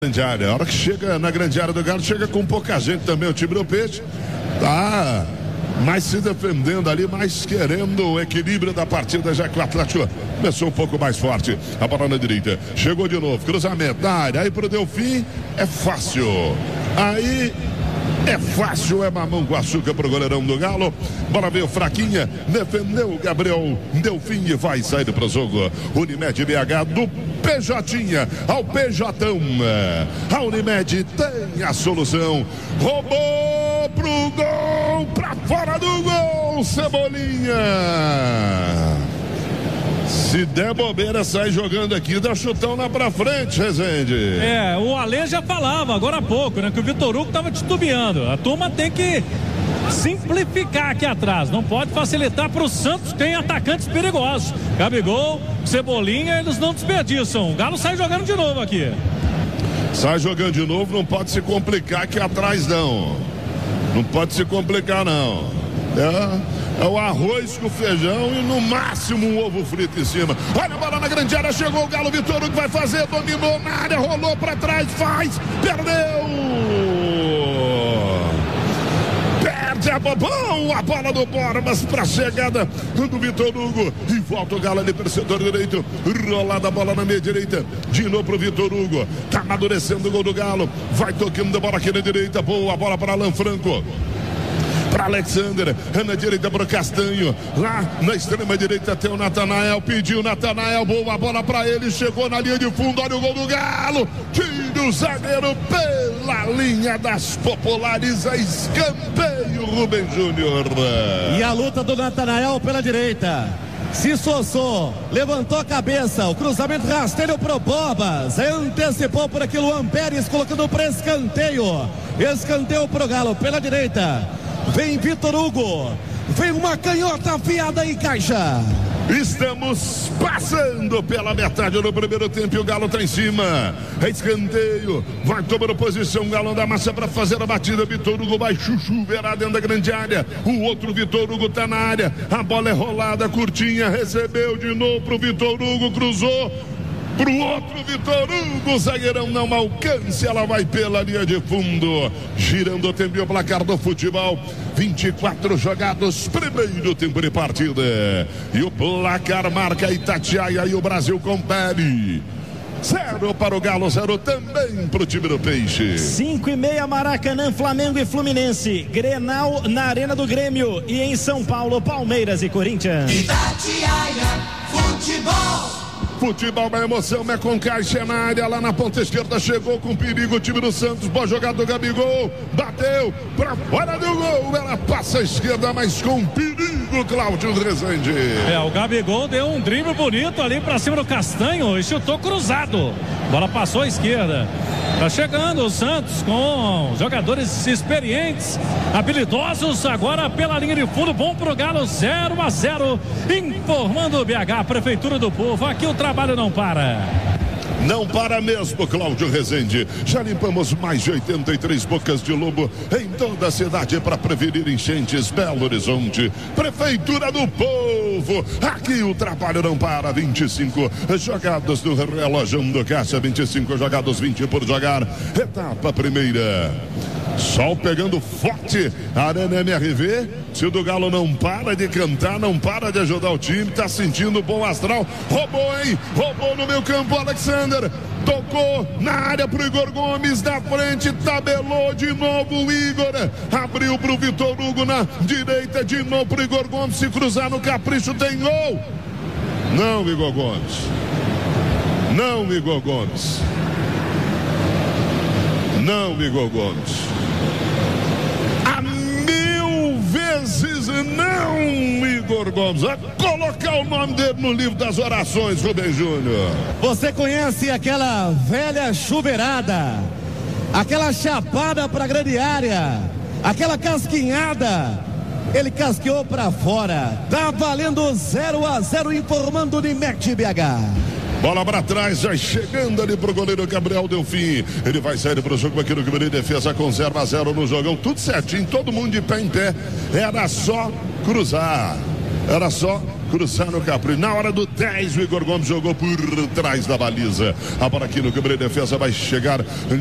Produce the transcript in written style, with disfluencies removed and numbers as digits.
Grande área, a hora que chega na grande área do Galo, chega com pouca gente também, o time do Peixe tá mais se defendendo ali, mais querendo o equilíbrio da partida, já que o Atlético começou um pouco mais forte. A bola na direita, chegou de novo, cruzamento na área, aí pro Delfim é fácil, aí é fácil, é mamão com açúcar pro goleirão do Galo. Bola veio fraquinha, defendeu o Gabriel Delfim e vai sair pro jogo. Unimed BH do PJ ao PJão. A Unimed tem a solução. Roubou pro gol, pra fora do gol, Cebolinha. Se der bobeira, sai jogando aqui, dá chutão lá pra frente, Rezende. O Alê já falava agora há pouco, né? Que o Vitor Hugo tava titubeando. A turma tem que simplificar aqui atrás. Não pode facilitar pro Santos, tem atacantes perigosos. Gabigol, Cebolinha, eles não desperdiçam. O Galo sai jogando de novo aqui. Sai jogando de novo, não pode se complicar aqui atrás, não. Não pode se complicar, não. É o arroz com feijão e no máximo um ovo frito em cima. Olha a bola na grande área, chegou o Galo, Vitor Hugo vai fazer, dominou na área, rolou pra trás, faz, perdeu! Perde a bola do Borbas pra chegada do Vitor Hugo e volta o Galo ali pelo setor direito, rolada a bola na meia direita, de novo pro Vitor Hugo, tá amadurecendo o gol do Galo, vai tocando a bola aqui na direita, boa bola para Alan Franco. Para Alexander, na direita para o Castanho, lá na extrema direita tem o Natanael, pediu o Natanael, boa bola para ele, chegou na linha de fundo, olha o gol do Galo, tira o zagueiro pela linha das populares, a escanteio, Rubem Júnior. E a luta do Natanael pela direita, se soçou, levantou a cabeça, o cruzamento rasteiro pro Borbas, antecipou por aqui Luan Pérez, colocando para escanteio pro Galo pela direita. Vem Vitor Hugo, vem uma canhota afiada e caixa. Estamos passando pela metade do primeiro tempo e o Galo tá em cima. É escanteio, vai tomando posição, o Galo da massa para fazer a batida. Vitor Hugo vai chuchuverar dentro da grande área. O outro Vitor Hugo tá na área. A bola é rolada, curtinha, recebeu de novo pro Vitor Hugo, cruzou. Pro outro Vitor Hugo, o zagueirão não alcança, ela vai pela linha de fundo, girando o tempo e o placar do futebol, 24 jogados, primeiro tempo de partida, e o placar marca Itatiaia e o Brasil compete. 0 para o Galo, 0 também para o time do Peixe. 5:30, Maracanã, Flamengo e Fluminense, Grenal na Arena do Grêmio e em São Paulo, Palmeiras e Corinthians. Itatiaia Futebol. Futebol, uma emoção, é com caixa na área, lá na ponta esquerda, chegou com perigo o time do Santos, boa jogada do Gabigol, bateu pra fora do gol, ela passa à esquerda, mas com perigo, Cláudio Rezende. O Gabigol deu um drible bonito ali pra cima do Castanho e chutou cruzado, bola passou à esquerda. Tá chegando o Santos com jogadores experientes, habilidosos, agora pela linha de fundo, bom pro Galo, 0-0, informando o BH, Prefeitura do Povo, aqui o trabalho não para. Não para mesmo, Cláudio Rezende. Já limpamos mais de 83 bocas de lobo em toda a cidade para prevenir enchentes. Belo Horizonte, Prefeitura do Povo. Aqui o trabalho não para. 25 jogados no relógio do Caixa, 25 jogados, 20 por jogar. Etapa primeira. Sol pegando forte, Arena MRV. Se o do Galo não para de cantar, não para de ajudar o time, tá sentindo bom astral. Roubou, hein? Roubou no meio campo, Alexander. Tocou na área pro Igor Gomes, da frente, tabelou de novo o Igor. Abriu pro Vitor Hugo na direita, de novo pro Igor Gomes. Se cruzar no capricho, tem gol. Não, Igor Gomes. Não, Igor Gomes. Não, Igor Gomes. A 1000 vezes não, Igor Gomes. A colocar o nome dele no livro das orações, Rubem Júnior. Você conhece aquela velha chuveirada, aquela chapada pra grande área, aquela casquinhada? Ele casqueou pra fora. Tá valendo 0-0, informando o Unimed BH. Bola para trás, já chegando ali pro goleiro Gabriel Delfim. Ele vai sair pro jogo aqui no Guilherme, defesa com 0-0 no jogão. Tudo certinho, todo mundo de pé em pé. Era só cruzar. Era só cruzar no Capri. Na hora do 10, o Igor Gomes jogou por trás da baliza. A bola aqui no campo de defesa vai chegar